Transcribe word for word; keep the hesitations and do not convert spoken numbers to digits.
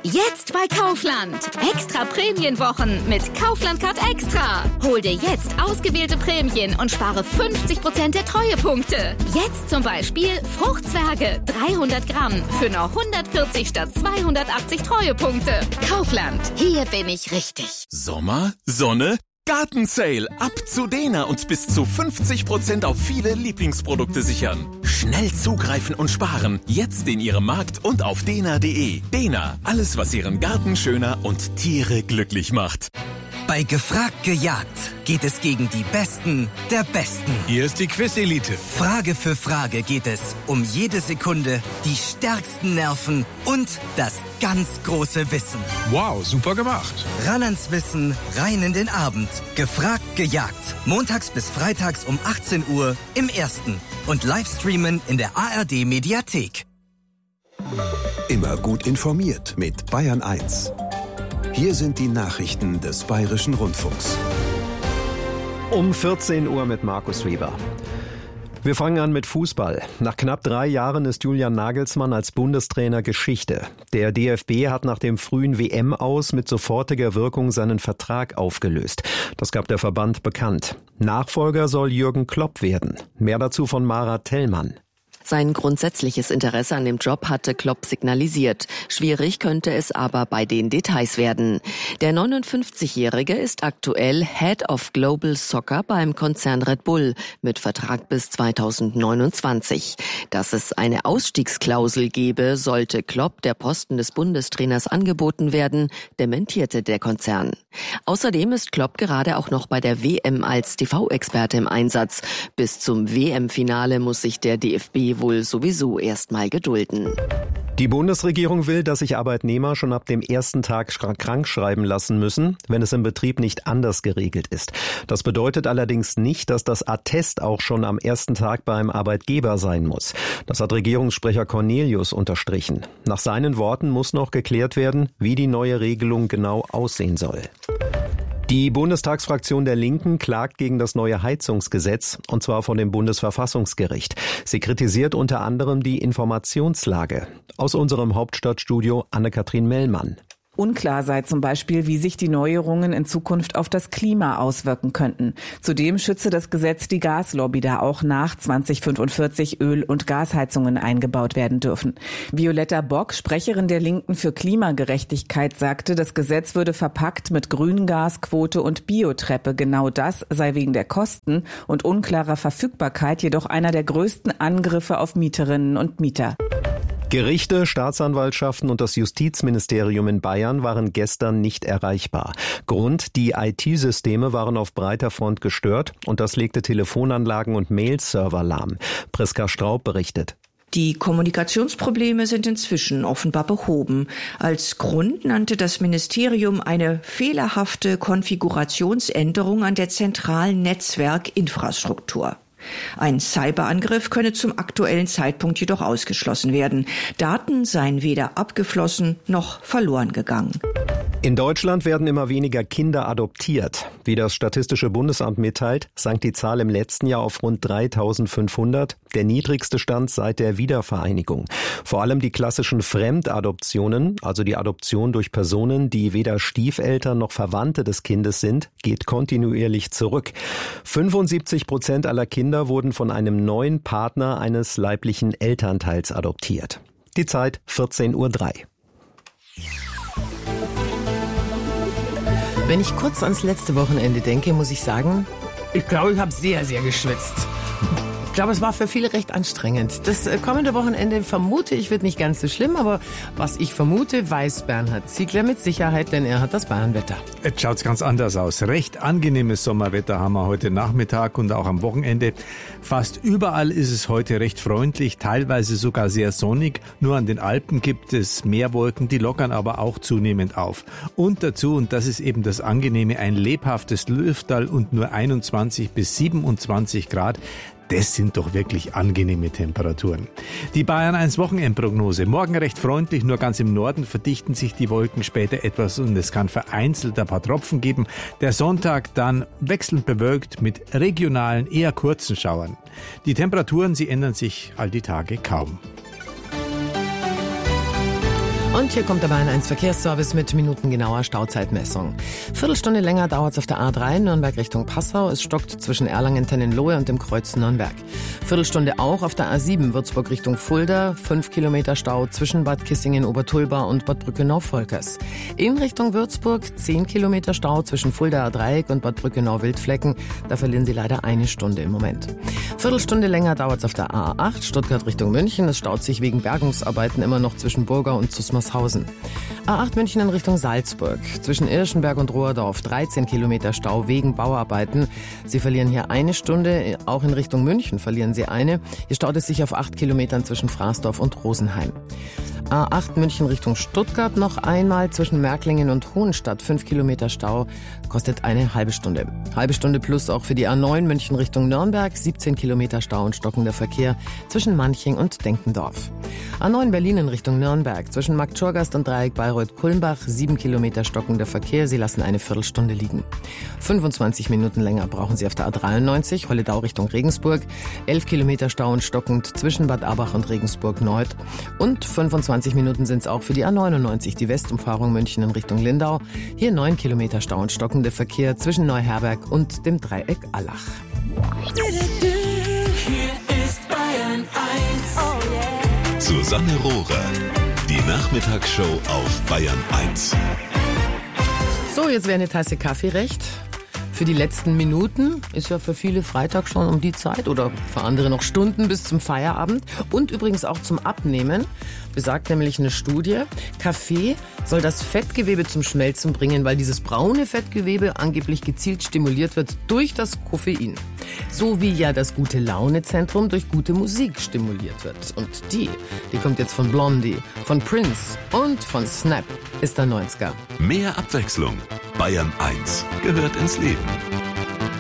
Jetzt bei Kaufland. Extra Prämienwochen mit Kaufland Card Extra. Hol dir jetzt ausgewählte Prämien und spare fünfzig Prozent der Treuepunkte. Jetzt zum Beispiel Fruchtzwerge dreihundert Gramm für nur hundertvierzig statt zweihundertachtzig Treuepunkte. Kaufland, hier bin ich richtig. Sommer, Sonne, Gartensale. Ab zu Dena und bis zu fünfzig Prozent auf viele Lieblingsprodukte sichern. Schnell zugreifen und sparen. Jetzt in Ihrem Markt und auf dena punkt de. Dena, alles was Ihren Garten schöner und Tiere glücklich macht. Bei Gefragt gejagt geht es gegen die Besten der Besten. Hier ist die Quiz-Elite. Frage für Frage geht es um jede Sekunde, die stärksten Nerven und das ganz große Wissen. Wow, super gemacht. Ran ans Wissen, rein in den Abend. Gefragt gejagt. Montags bis freitags um achtzehn Uhr im Ersten. Und Livestreamen in der A R D-Mediathek. Immer gut informiert mit Bayern eins. Hier sind die Nachrichten des Bayerischen Rundfunks. Um vierzehn Uhr mit Markus Weber. Wir fangen an mit Fußball. Nach knapp drei Jahren ist Julian Nagelsmann als Bundestrainer Geschichte. Der D F B hat nach dem frühen W M-Aus mit sofortiger Wirkung seinen Vertrag aufgelöst. Das gab der Verband bekannt. Nachfolger soll Jürgen Klopp werden. Mehr dazu von Mara Tellmann. Sein grundsätzliches Interesse an dem Job hatte Klopp signalisiert. Schwierig könnte es aber bei den Details werden. Der neunundfünfzigjährige ist aktuell Head of Global Soccer beim Konzern Red Bull mit Vertrag bis zweitausendneunundzwanzig. Dass es eine Ausstiegsklausel gebe, sollte Klopp der Posten des Bundestrainers angeboten werden, dementierte der Konzern. Außerdem ist Klopp gerade auch noch bei der W M als T V-Experte im Einsatz. Bis zum W M-Finale muss sich der D F B wohl sowieso erstmal gedulden. Die Bundesregierung will, dass sich Arbeitnehmer schon ab dem ersten Tag krank schreiben lassen müssen, wenn es im Betrieb nicht anders geregelt ist. Das bedeutet allerdings nicht, dass das Attest auch schon am ersten Tag beim Arbeitgeber sein muss. Das hat Regierungssprecher Cornelius unterstrichen. Nach seinen Worten muss noch geklärt werden, wie die neue Regelung genau aussehen soll. Die Bundestagsfraktion der Linken klagt gegen das neue Heizungsgesetz, und zwar von dem Bundesverfassungsgericht. Sie kritisiert unter anderem die Informationslage. Aus unserem Hauptstadtstudio Anne-Kathrin Mellmann. Unklar sei zum Beispiel, wie sich die Neuerungen in Zukunft auf das Klima auswirken könnten. Zudem schütze das Gesetz die Gaslobby, da auch nach zweitausendfünfundvierzig Öl- und Gasheizungen eingebaut werden dürfen. Violetta Bock, Sprecherin der Linken für Klimagerechtigkeit, sagte, das Gesetz würde verpackt mit Grüngasquote und Biotreppe. Genau das sei wegen der Kosten und unklarer Verfügbarkeit jedoch einer der größten Angriffe auf Mieterinnen und Mieter. Gerichte, Staatsanwaltschaften und das Justizministerium in Bayern waren gestern nicht erreichbar. Grund, die I T-Systeme waren auf breiter Front gestört und das legte Telefonanlagen und Mail-Server lahm. Priska Straub berichtet. Die Kommunikationsprobleme sind inzwischen offenbar behoben. Als Grund nannte das Ministerium eine fehlerhafte Konfigurationsänderung an der zentralen Netzwerkinfrastruktur. Ein Cyberangriff könne zum aktuellen Zeitpunkt jedoch ausgeschlossen werden. Daten seien weder abgeflossen noch verloren gegangen. In Deutschland werden immer weniger Kinder adoptiert. Wie das Statistische Bundesamt mitteilt, sank die Zahl im letzten Jahr auf rund dreitausendfünfhundert, der niedrigste Stand seit der Wiedervereinigung. Vor allem die klassischen Fremdadoptionen, also die Adoption durch Personen, die weder Stiefeltern noch Verwandte des Kindes sind, geht kontinuierlich zurück. fünfundsiebzig Prozent aller Kinder wurden von einem neuen Partner eines leiblichen Elternteils adoptiert. Die Zeit vierzehn Uhr drei. Wenn ich kurz ans letzte Wochenende denke, muss ich sagen, ich glaube, ich habe sehr, sehr geschwitzt. Ich glaube, es war für viele recht anstrengend. Das kommende Wochenende vermute ich, wird nicht ganz so schlimm, aber was ich vermute, weiß Bernhard Ziegler mit Sicherheit, denn er hat das Bayernwetter. Jetzt schaut's ganz anders aus. Recht angenehmes Sommerwetter haben wir heute Nachmittag und auch am Wochenende. Fast überall ist es heute recht freundlich, teilweise sogar sehr sonnig. Nur an den Alpen gibt es Meerwolken, die lockern aber auch zunehmend auf. Und dazu, und das ist eben das Angenehme, ein lebhaftes Lüfterl und nur einundzwanzig bis siebenundzwanzig Grad. Das sind doch wirklich angenehme Temperaturen. Die Bayern eins Wochenendprognose. Morgen recht freundlich, nur ganz im Norden verdichten sich die Wolken später etwas und es kann vereinzelt ein paar Tropfen geben. Der Sonntag dann wechselnd bewölkt mit regionalen, eher kurzen Schauern. Die Temperaturen, sie ändern sich all die Tage kaum. Und hier kommt der Bayern eins Verkehrsservice mit minutengenauer Stauzeitmessung. Viertelstunde länger dauert es auf der A drei Nürnberg Richtung Passau. Es stockt zwischen Erlangen-Tennenlohe und dem Kreuz Nürnberg. Viertelstunde auch auf der A sieben Würzburg Richtung Fulda. Fünf Kilometer Stau zwischen Bad Kissingen-Obertulba und Bad Brückenau-Volkers. In Richtung Würzburg zehn Kilometer Stau zwischen Fuldaer Dreieck und Bad Brückenau-Wildflecken. Da verlieren Sie leider eine Stunde im Moment. Viertelstunde länger dauert es auf der A acht Stuttgart Richtung München. Es staut sich wegen Bergungsarbeiten immer noch zwischen Burgau und Zusmarshausen. A acht München in Richtung Salzburg. Zwischen Irschenberg und Rohrdorf dreizehn Kilometer Stau wegen Bauarbeiten. Sie verlieren hier eine Stunde. Auch in Richtung München verlieren Sie eine. Hier staut es sich auf acht Kilometern zwischen Fraßdorf und Rosenheim. A acht München Richtung Stuttgart noch einmal zwischen Märklingen und Hohenstadt. fünf Kilometer Stau kostet eine halbe Stunde. Halbe Stunde plus auch für die A neun München Richtung Nürnberg. siebzehn Kilometer Stau und stockender Verkehr zwischen Manching und Denkendorf. A neun Berlin in Richtung Nürnberg. Zwischen Marktschorgast und Dreieck Bayreuth-Kulmbach. sieben Kilometer stockender Verkehr. Sie lassen eine Viertelstunde liegen. fünfundzwanzig Minuten länger brauchen Sie auf der A dreiundneunzig Holledau Richtung Regensburg. elf Kilometer Stau und stockend zwischen Bad Abach und Regensburg-Nord. Und fünfundzwanzig Minuten sind es auch für die A neunundneunzig, die Westumfahrung München in Richtung Lindau. Hier neun Kilometer Stau und stockender Verkehr zwischen Neuherberg und dem Dreieck Allach. Hier ist Bayern eins. Oh yeah. Susanne Rohrer, die Nachmittagsshow auf Bayern eins. So, jetzt wäre eine Tasse Kaffee recht. Für die letzten Minuten ist ja für viele Freitag schon um die Zeit oder für andere noch Stunden bis zum Feierabend. Und übrigens auch zum Abnehmen, besagt nämlich eine Studie. Kaffee soll das Fettgewebe zum Schmelzen bringen, weil dieses braune Fettgewebe angeblich gezielt stimuliert wird durch das Koffein. So wie ja das Gute-Laune-Zentrum durch gute Musik stimuliert wird. Und die, die kommt jetzt von Blondie, von Prince und von Snap, ist der neunziger. Mehr Abwechslung. Bayern eins gehört ins Leben.